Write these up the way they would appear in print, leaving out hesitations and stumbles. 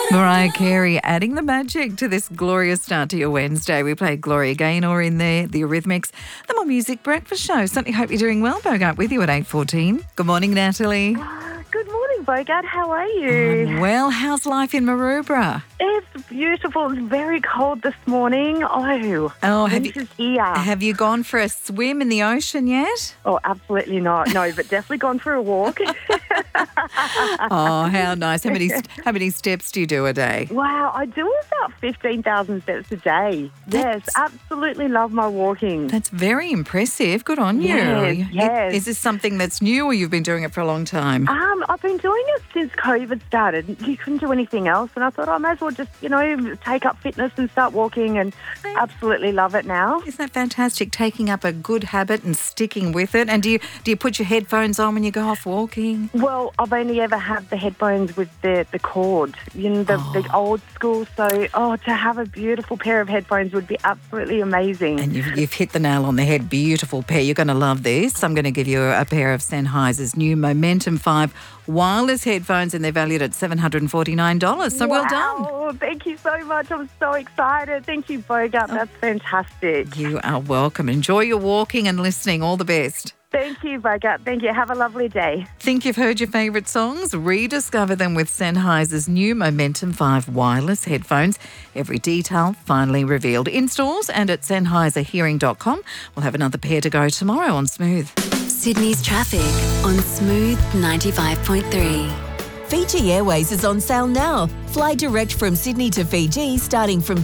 Mariah Carey adding the magic to this glorious start to your Wednesday. We played Gloria Gaynor in there, the Eurythmics, the More Music Breakfast Show. Certainly hope you're doing well. Bogart with you at 8:14. Good morning, Natalie. Good morning, Bogart. How are you? Well, how's life in Maroubra? It's beautiful. It's very cold this morning. Winter's here. Have you gone for a swim in the ocean yet? Oh, absolutely not. No, but definitely gone for a walk. Oh, how nice. How many steps do you do a day? Wow, I do about 15,000 steps a day. Yes, absolutely love my walking. That's very impressive. Good on you. Yes. Is this something that's new or you've been doing it for a long time? I've been doing it since COVID started. You couldn't do anything else, and I thought I might as well just, take up fitness and start walking, and absolutely love it now. Isn't that fantastic? Taking up a good habit and sticking with it. And do you put your headphones on when you go off walking? Well, I've only ever had the headphones with the cord, the old school. So, to have a beautiful pair of headphones would be absolutely amazing. And you've hit the nail on the head. Beautiful pair. You're going to love this. I'm going to give you a pair of Sennheiser's new Momentum 5 wireless headphones, and they're valued at $749. So well done. Oh, thank you so much. I'm so excited. Thank you, Bogart. That's fantastic. You are welcome. Enjoy your walking and listening. All the best. Thank you, Bogart. Thank you. Have a lovely day. Think you've heard your favourite songs? Rediscover them with Sennheiser's new Momentum 5 wireless headphones. Every detail finally revealed. In stores and at sennheiserhearing.com. We'll have another pair to go tomorrow on Smooth. Sydney's traffic on Smooth 95.3. Fiji Airways is on sale now. Fly direct from Sydney to Fiji starting from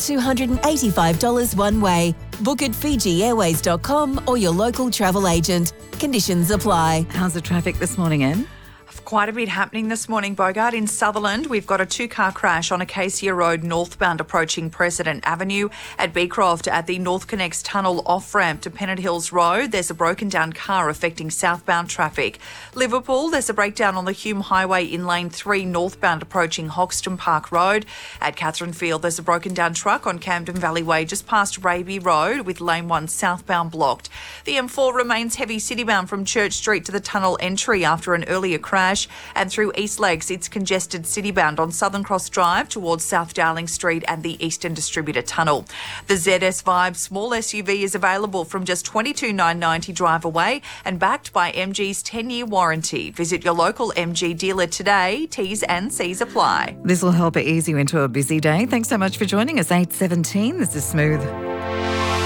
$285 one way. Book at FijiAirways.com or your local travel agent. Conditions apply. How's the traffic this morning, Anne? Quite a bit happening this morning, Bogart. In Sutherland, we've got a two-car crash on Acacia Road northbound approaching President Avenue. At Beecroft, at the North Connects Tunnel off-ramp to Pennant Hills Road, there's a broken-down car affecting southbound traffic. Liverpool, there's a breakdown on the Hume Highway in Lane 3 northbound approaching Hoxton Park Road. At Catherine Field, there's a broken-down truck on Camden Valley Way just past Raby Road with Lane 1 southbound blocked. The M4 remains heavy citybound from Church Street to the tunnel entry after an earlier crash. And through East Lakes, it's congested citybound on Southern Cross Drive towards South Darling Street and the Eastern Distributor Tunnel. The ZS Vibe small SUV is available from just $22,990 drive away and backed by MG's 10-year warranty. Visit your local MG dealer today. T's and C's apply. This will help ease you into a busy day. Thanks so much for joining us. 8:17. This is Smooth.